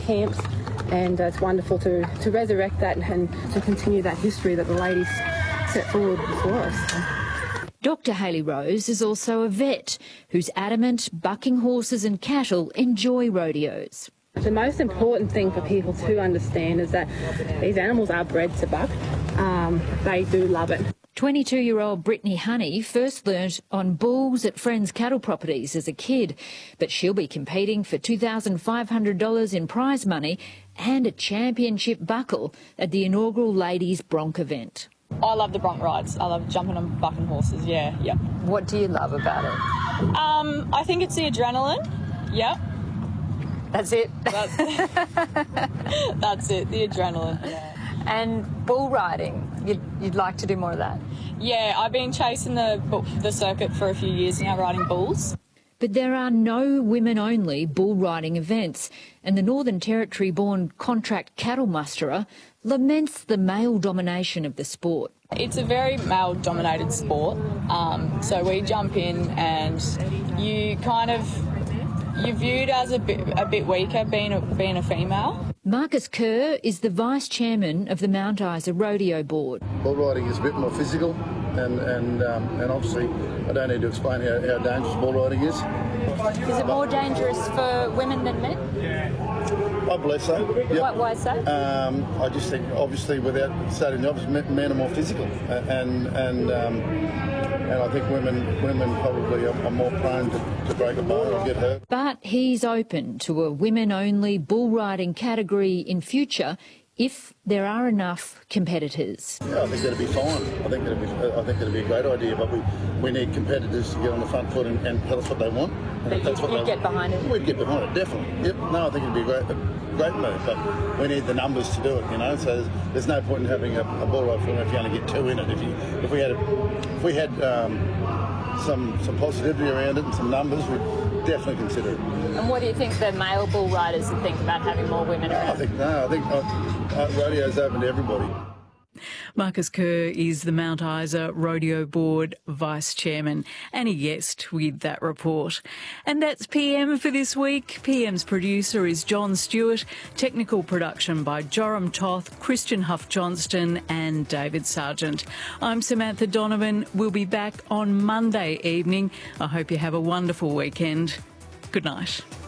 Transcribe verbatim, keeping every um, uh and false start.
camps, and uh, it's wonderful to, to resurrect that and to continue that history that the ladies set forward before us. Doctor Hayley Rose is also a vet who's adamant bucking horses and cattle enjoy rodeos. The most important thing for people to understand is that these animals are bred to buck. Um, they do love it. twenty-two-year-old Brittany Honey first learnt on bulls at friends' cattle properties as a kid, but she'll be competing for two thousand five hundred dollars in prize money and a championship buckle at the inaugural Ladies Bronc event. I love the bronc rides. I love jumping on bucking horses, yeah, yep. What do you love about it? Um, I think it's the adrenaline, yep. That's it? That's, that's it, the adrenaline, yeah. And bull riding, you'd, you'd like to do more of that? Yeah, I've been chasing the, the circuit for a few years now, riding bulls. But there are no women-only bull riding events, and the Northern Territory-born contract cattle musterer laments the male domination of the sport. It's a very male-dominated sport, um, so we jump in and you kind of, you're viewed as a bit, a bit weaker being a, being a female. Marcus Kerr is the vice-chairman of the Mount Isa Rodeo Board. Bull riding is a bit more physical, and and, um, and obviously I don't need to explain how, how dangerous bull riding is. Is it more dangerous for women than men? I believe so. Yep. Why, why so? Um, I just think, obviously, without stating the obvious, men are more physical, and and um, and I think women women probably are, are more prone to, to break a bone or get hurt. But he's open to a women-only bull riding category in future if there are enough competitors. Yeah, I think that'd be fine. I think that'd be I think that'd be a great idea, but we, we need competitors to get on the front foot and, and tell us what they want. And But that's you'd, what you'd they, get behind it? We'd get behind it, definitely. Yep. No, I think it'd be a great, a great move, but we need the numbers to do it, you know. So there's, there's no point in having a, a bull ride for if you only get two in it. If you if we had a, if we had um, some some positivity around it and some numbers, we'd definitely consider it. And what do you think the male bull riders would think about having more women around? I think no, I think uh, uh, rodeo's open to everybody. Marcus Kerr is the Mount Isa Rodeo Board Vice-Chairman and a guest with that report. And that's P M for this week. P M's producer is John Stewart, technical production by Joram Toth, Christian Huff-Johnston and David Sargent. I'm Samantha Donovan. We'll be back on Monday evening. I hope you have a wonderful weekend. Good night.